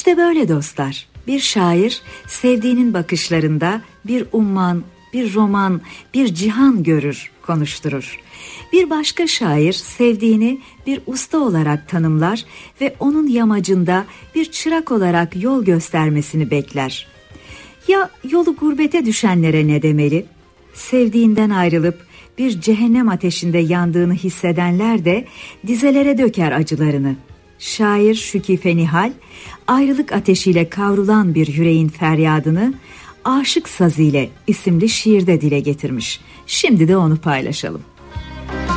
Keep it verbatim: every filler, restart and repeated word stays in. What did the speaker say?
İşte böyle dostlar, bir şair sevdiğinin bakışlarında bir umman, bir roman, bir cihan görür, konuşturur. Bir başka şair sevdiğini bir usta olarak tanımlar ve onun yamacında bir çırak olarak yol göstermesini bekler. Ya yolu gurbete düşenlere ne demeli? Sevdiğinden ayrılıp bir cehennem ateşinde yandığını hissedenler de dizelere döker acılarını. Şair Şükife Nihal, ayrılık ateşiyle kavrulan bir yüreğin feryadını Aşık Sazı ile isimli şiirde dile getirmiş. Şimdi de onu paylaşalım.